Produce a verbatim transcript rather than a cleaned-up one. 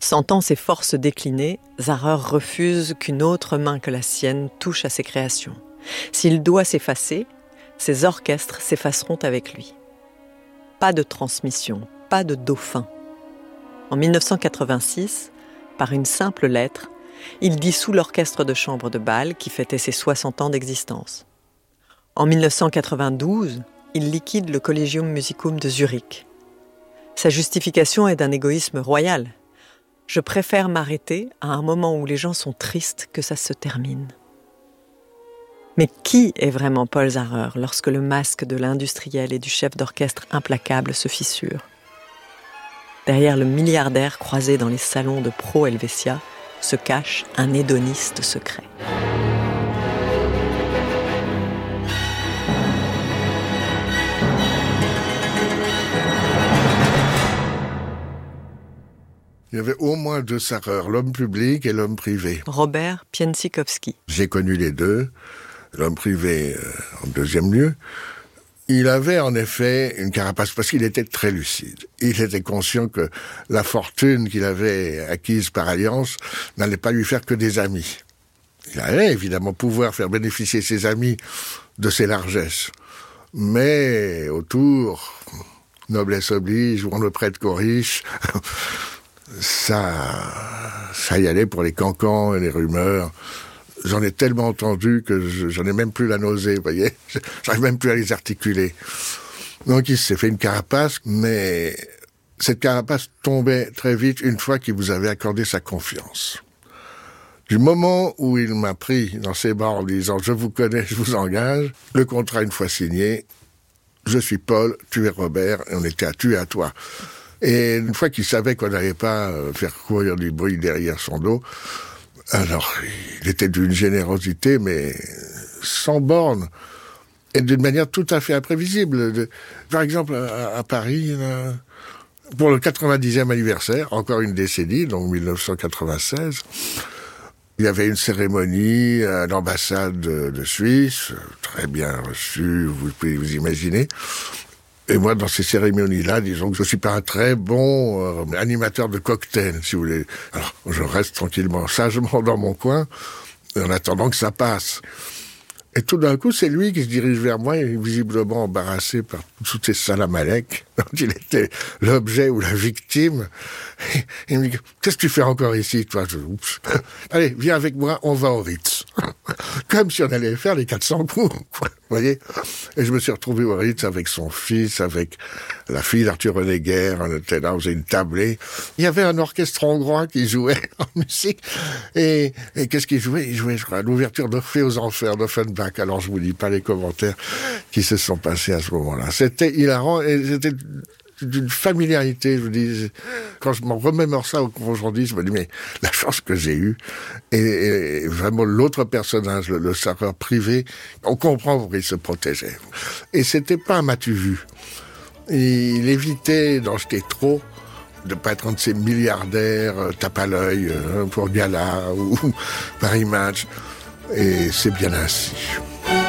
Sentant ses forces décliner, Zahrer refuse qu'une autre main que la sienne touche à ses créations. S'il doit s'effacer, ses orchestres s'effaceront avec lui. Pas de transmission, pas de dauphin. En dix-neuf cent quatre-vingt-six, par une simple lettre, il dissout l'orchestre de chambre de Bâle qui fêtait ses soixante ans d'existence. En dix-neuf cent quatre-vingt-douze, il liquide le Collegium Musicum de Zurich. Sa justification est d'un égoïsme royal. Je préfère m'arrêter à un moment où les gens sont tristes que ça se termine. Mais qui est vraiment Paul Zahrer lorsque le masque de l'industriel et du chef d'orchestre implacable se fissure ? Derrière le milliardaire croisé dans les salons de Pro Helvetia se cache un hédoniste secret. Il y avait au moins deux Zahrer, l'homme public et l'homme privé. Robert Pientzikowski. J'ai connu les deux, l'homme privé euh, en deuxième lieu. Il avait en effet une carapace, parce qu'il était très lucide. Il était conscient que la fortune qu'il avait acquise par alliance n'allait pas lui faire que des amis. Il allait évidemment pouvoir faire bénéficier ses amis de ses largesses. Mais autour, noblesse oblige, on ne prête qu'aux riches... Ça, ça y allait pour les cancans et les rumeurs. J'en ai tellement entendu que je, j'en ai même plus la nausée, vous voyez. J'arrive même plus à les articuler. Donc il s'est fait une carapace, mais cette carapace tombait très vite une fois qu'il vous avait accordé sa confiance. Du moment où il m'a pris dans ses bras en disant « Je vous connais, je vous engage », le contrat une fois signé, « Je suis Paul, tu es Robert, et on était à tu et à toi ». Et une fois qu'il savait qu'on n'allait pas faire courir du bruit derrière son dos, alors il était d'une générosité, mais sans borne, et d'une manière tout à fait imprévisible. Par exemple, à, à Paris, là, pour le quatre-vingt-dixième anniversaire, encore une décennie, donc dix-neuf cent quatre-vingt-seize, il y avait une cérémonie à l'ambassade de, de Suisse, très bien reçue, vous pouvez vous imaginer. Et moi, dans ces cérémonies-là, disons que je suis pas un très bon euh, animateur de cocktail, si vous voulez. Alors, je reste tranquillement, sagement dans mon coin, en attendant que ça passe. Et tout d'un coup, c'est lui qui se dirige vers moi, visiblement embarrassé par toutes ces salamalek, dont il était l'objet ou la victime. Et il me dit, qu'est-ce que tu fais encore ici, toi? Je, oups. Allez, viens avec moi, on va au Ritz. Comme si on allait faire les quatre cents coups, quoi. Vous voyez? Et je me suis retrouvé au Ritz avec son fils, avec la fille d'Arthur Honegger. On était là, on faisait une tablée. Il y avait un orchestre hongrois qui jouait en musique. Et, et qu'est-ce qu'il jouait? Il jouait, je crois, l'ouverture d'Orphée aux Enfers d'Offenbach. Alors, je vous dis pas les commentaires qui se sont passés à ce moment-là. C'était hilarant et c'était d'une familiarité, je vous dis, quand je m'en remémore ça aujourd'hui, je me dis, mais la chance que j'ai eue, et, et vraiment l'autre personnage, le, le Zahrer privé, on comprend pourquoi il se protégeait. Et c'était pas un m'as-tu vu. Il évitait d'en jeter trop, de pas être un de ces milliardaires euh, tape à l'œil euh, pour Gala ou Paris Match, et c'est bien ainsi.